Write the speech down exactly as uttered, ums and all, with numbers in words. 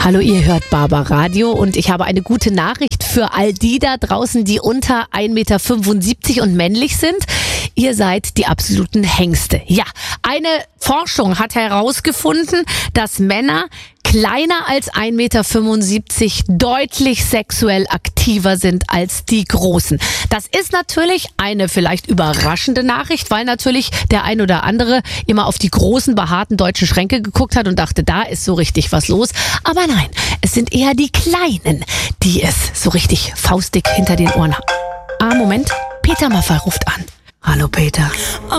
Hallo, ihr hört Barbaradio und ich habe eine gute Nachricht für all die da draußen, die unter ein Meter fünfundsiebzig und männlich sind. Ihr seid die absoluten Hengste. Ja, eine Forschung hat herausgefunden, dass Männer kleiner als ein Meter fünfundsiebzig deutlich sexuell aktiver sind als die Großen. Das ist natürlich eine vielleicht überraschende Nachricht, weil natürlich der ein oder andere immer auf die großen, behaarten deutschen Schränke geguckt hat und dachte, da ist so richtig was los. Aber nein, es sind eher die Kleinen, die es so richtig faustdick hinter den Ohren haben. Ah, Moment, Peter Maffay ruft an. Hallo Peter.